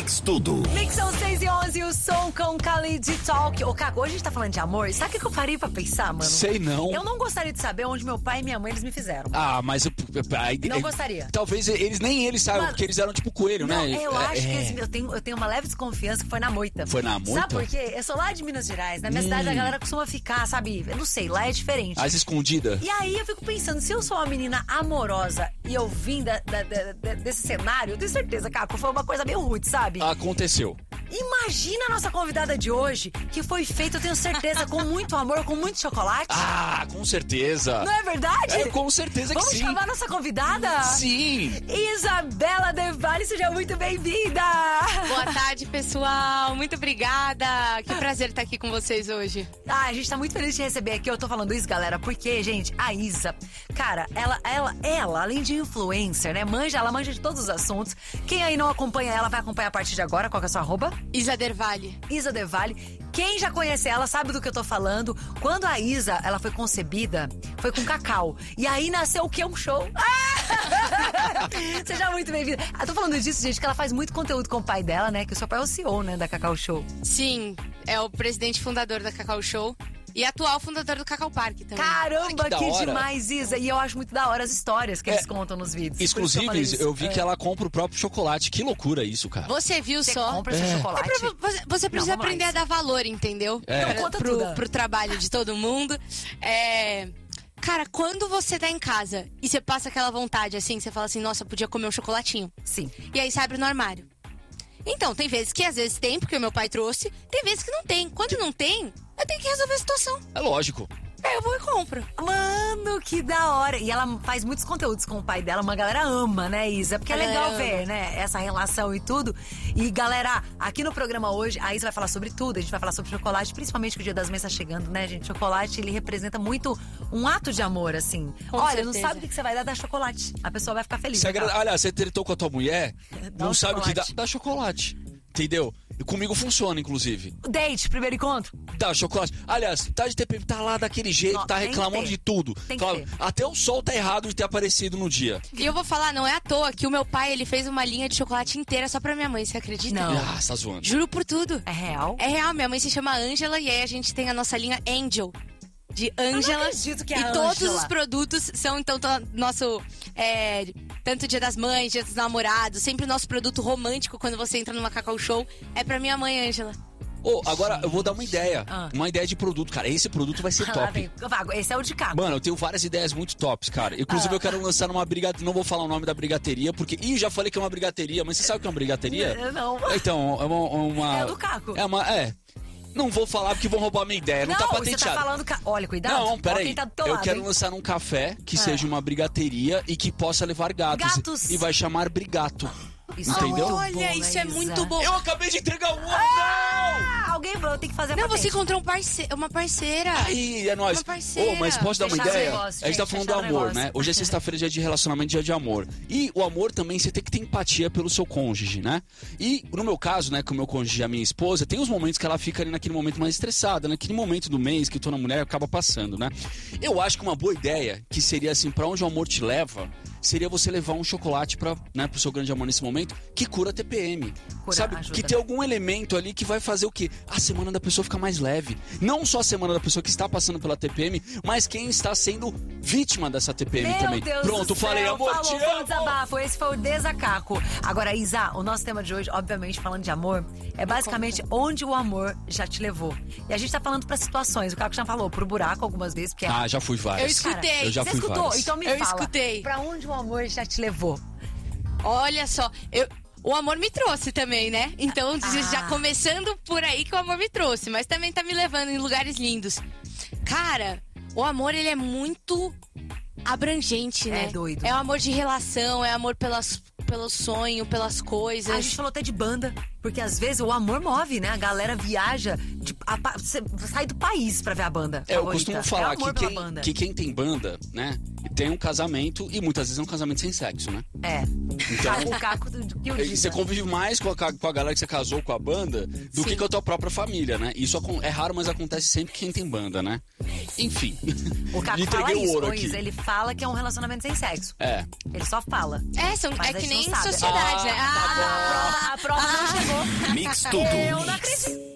Mix Tudo. Mix são 6h11, o som com Khalid Talk. Ô, Caco, hoje a gente tá falando de amor. Sabe o que eu parei pra pensar, mano? Sei não. Eu não gostaria de saber onde meu pai e minha mãe eles me fizeram. Ah, mas Não gostaria. Talvez nem eles saibam, porque eles eram tipo coelho, não, né? Eu acho que eu tenho uma leve desconfiança que foi na moita. Foi na moita? Sabe por quê? Eu sou lá de Minas Gerais. Na minha cidade a galera costuma ficar, sabe? Eu não sei, lá é diferente. As escondidas. E aí eu fico pensando, se eu sou uma menina amorosa e eu vim desse cenário, eu tenho certeza, Caco, foi uma coisa meio rude, sabe? Aconteceu. Imagina a nossa convidada de hoje, que foi feita, eu tenho certeza, com muito amor, com muito chocolate. Ah, com certeza. Não é verdade? É, com certeza que Vamos sim. chamar a nossa convidada? Sim. Isabela Devali, seja muito bem-vinda! Boa tarde, pessoal. Muito obrigada. Que prazer estar aqui com vocês hoje. Ah, a gente tá muito feliz de receber aqui. Eu tô falando isso, galera, porque, gente, a Isa, cara, ela além de influencer, né, ela manja de todos os assuntos. Quem aí não acompanha ela, vai acompanhar a partir de agora. Qual que é a sua arroba? Isa Dervali. Isa Devali. Quem já conhece ela sabe do que eu tô falando. Quando a Isa, ela foi concebida, foi com Cacau. E aí nasceu o quê? Um show. Seja muito bem-vinda. Eu tô falando disso, gente, que ela faz muito conteúdo com o pai dela, né? Que o seu pai é o CEO, né, da Cacau Show. Sim, é o presidente fundador da Cacau Show. E atual fundador do Cacau Park também. Caramba, que que demais, Isa. E eu acho muito da hora as histórias que eles contam nos vídeos. Inclusive, eu vi que ela compra o próprio chocolate. Que loucura isso, cara. Você viu Você só? compra seu chocolate? Você precisa Não, vamos aprender lá, a dar valor, entendeu? Então conta tudo. Pro trabalho de todo mundo. Cara, quando você tá em casa e você passa aquela vontade assim, você fala assim, nossa, podia comer um chocolatinho. Sim. E aí você abre no armário. Então, tem vezes que às vezes tem, porque o meu pai trouxe. Tem vezes que não tem. Quando não tem, eu tenho que resolver a situação. É lógico. Aí eu vou e compro. Mano, que da hora. E ela faz muitos conteúdos com o pai dela. Uma galera ama, né, Isa? Porque é legal ver, né, essa relação e tudo. E, galera, aqui no programa hoje, a Isa vai falar sobre tudo. A gente vai falar sobre chocolate, principalmente que o Dia das Mães tá chegando, né, gente? Chocolate, ele representa muito um ato de amor, assim. Com Olha, certeza. não sabe o que você vai dar chocolate. A pessoa vai ficar feliz. Você né, cara? Olha, você tretou com a tua mulher, Dá não um sabe o que dá. chocolate. Dá chocolate. Entendeu? E comigo funciona, inclusive. Date, primeiro encontro. Dá chocolate. Aliás, tá de TPM, tá lá daquele jeito, Não, tá tem que reclamando ter. de tudo. Tem que Fala, ter. até o sol tá errado de ter aparecido no dia. E eu vou falar, não é à toa que o meu pai, ele fez uma linha de chocolate inteira só pra minha mãe, você acredita? Não. Ah, você tá zoando. Juro por tudo. É real? É real, minha mãe se chama Ângela e aí a gente tem a nossa linha Angel. De Ângela. acredito que é E a todos Ângela. os produtos são, então, nosso. Tanto Dia das Mães, Dia dos Namorados, sempre o nosso produto romântico quando você entra numa Cacau Show é pra minha mãe, Ângela. Agora eu vou dar uma ideia. Ah. Uma ideia de produto, cara. Esse produto vai ser Lá top. vem. Vago, esse é o de Caco. Mano, eu tenho várias ideias muito tops, cara. Inclusive, eu quero lançar numa brigaderia. Não vou falar o nome da brigaderia, porque. Ih, já falei que é uma brigaderia, mas você sabe o que é uma brigaderia? Eu não. Então, é uma. É do Caco. Não vou falar porque vão roubar minha ideia. Não, tá você patenteado. tá falando... Olha, cuidado. Não, peraí. Quem tá do teu Eu lado, quero hein? lançar num café que seja uma brigaderia e que possa levar gatos. Gatos. E vai chamar Brigato. Isso Entendeu? é muito Olha, bom, né, isso é Isa? muito bom. Eu acabei de entregar o ovo! Alguém falou, tem que fazer a Não, patente. você encontrou uma parceira. Aí, é nóis. Uma parceira. Mas posso dar uma Fecharam o ideia? negócio, A gente tá gente, falando do fecharam o amor, negócio. né? Hoje é sexta-feira, dia de relacionamento, dia de amor. E o amor também, você tem que ter empatia pelo seu cônjuge, né? E no meu caso, né, com o meu cônjuge e a minha esposa, tem os momentos que ela fica ali naquele momento mais estressada, naquele momento do mês que toda mulher acaba passando, né? Eu acho que uma boa ideia, que seria assim, pra onde o amor te leva, seria você levar um chocolate pro seu grande amor nesse momento, que cura TPM. Cura, sabe? ajuda. Que tem algum elemento ali que vai fazer o quê? A semana da pessoa ficar mais leve. Não só a semana da pessoa que está passando pela TPM, mas quem está sendo vítima dessa TPM Meu também. Deus Pronto, do falei, céu, amor, falou, te foi o amo! desabafo, esse foi o desacaco. Agora, Isa, o nosso tema de hoje, obviamente, falando de amor, é basicamente onde o amor já te levou. E a gente tá falando pra situações, o Caco já falou, pro buraco algumas vezes, porque... Ah, já fui várias. Eu escutei. Eu já Você fui escutou? várias. Então me Eu fala. escutei. Pra onde o amor já te levou? Olha só, o amor me trouxe também, né? Então, já começando por aí que o amor me trouxe, mas também tá me levando em lugares lindos. Cara, o amor, ele é muito abrangente, né? É doido. É o amor de relação, é amor pelo sonho, pelas coisas. A gente falou até de banda, porque às vezes o amor move, né? A galera viaja, você sai do país pra ver a banda Eu favorita. costumo falar amor que pela banda. quem tem banda, né, tem um casamento e muitas vezes é um casamento sem sexo, né? É. Então- O Caco que o diga. Você convive mais com a galera que você casou com a banda do que com a tua própria família, né? Isso é raro, mas acontece sempre que quem tem banda, né? Enfim. O Caco Lhe fala entreguei o isso, ouro ô, aqui. Isa, ele fala que é um relacionamento sem sexo. É. Ele só fala. É, Mas é a que gente nem não sabe. sociedade, né? A prova não chegou. Tudo Eu não Mix. acredito.